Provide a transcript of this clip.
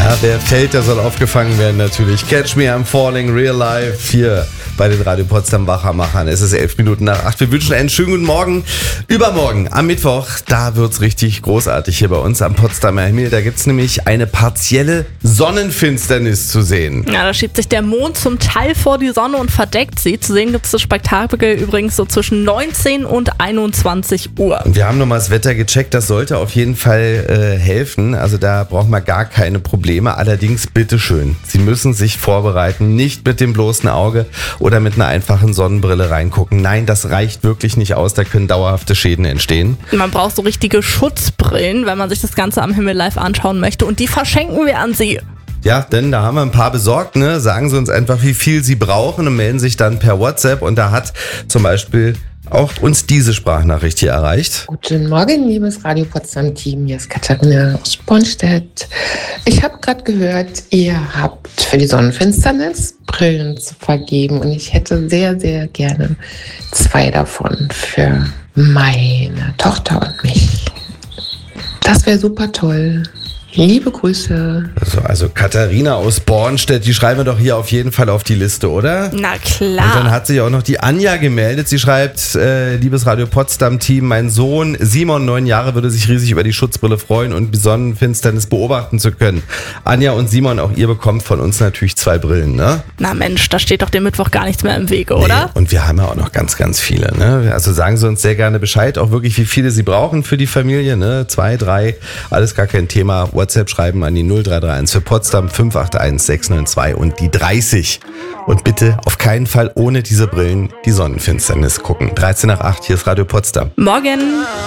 Ja, wer fällt, der soll aufgefangen werden natürlich. Catch Me, I'm Falling, Real Life hier bei den Radio Potsdam Wachermachern. Es ist 11 Minuten nach 8. Wir wünschen einen schönen guten Morgen. Übermorgen, am Mittwoch, da wird's richtig großartig hier bei uns am Potsdamer Himmel. Da gibt's nämlich eine partielle Sonnenfinsternis zu sehen. Ja, da schiebt sich der Mond zum Teil vor die Sonne und verdeckt sie. Zu sehen gibt's das Spektakel übrigens so zwischen 19 und 21 Uhr. Und wir haben nochmal das Wetter gecheckt. Das sollte auf jeden Fall helfen. Also da braucht man gar keine Probleme. Allerdings bitteschön, Sie müssen sich vorbereiten. Nicht mit dem bloßen Auge oder mit einer einfachen Sonnenbrille reingucken. Nein, das reicht wirklich nicht aus. Da können dauerhafte Schäden entstehen. Man braucht so richtige Schutzbrillen, wenn man sich das Ganze am Himmel live anschauen möchte. Und die verschenken wir an Sie. Ja, denn da haben wir ein paar besorgt, ne? Sagen Sie uns einfach, wie viel Sie brauchen und melden sich dann per WhatsApp. Und da hat zum Beispiel auch uns diese Sprachnachricht hier erreicht. Guten Morgen, liebes Radio Potsdam-Team. Hier ist Katharina aus Bornstedt. Ich habe gerade gehört, ihr habt für die Sonnenfinsternis Brillen zu vergeben. Und ich hätte sehr, sehr gerne 2 davon für meine Tochter und mich. Das wäre super toll. Liebe Grüße. Also Katharina aus Bornstedt, die schreiben wir doch hier auf jeden Fall auf die Liste, oder? Na klar. Und dann hat sich auch noch die Anja gemeldet. Sie schreibt, liebes Radio Potsdam-Team, mein Sohn Simon, 9 Jahre, würde sich riesig über die Schutzbrille freuen und die Sonnenfinsternis beobachten zu können. Anja und Simon, auch ihr bekommt von uns natürlich 2 Brillen, ne? Na Mensch, da steht doch dem Mittwoch gar nichts mehr im Wege, oder? Nee, und wir haben ja auch noch ganz, ganz viele, ne? Also sagen Sie uns sehr gerne Bescheid, auch wirklich, wie viele Sie brauchen für die Familie, ne? 2, 3, alles gar kein Thema. WhatsApp schreiben an die 0331 für Potsdam 581 692 und die 30. Und bitte auf keinen Fall ohne diese Brillen die Sonnenfinsternis gucken. 13 nach 8, hier ist Radio Potsdam. Morgen.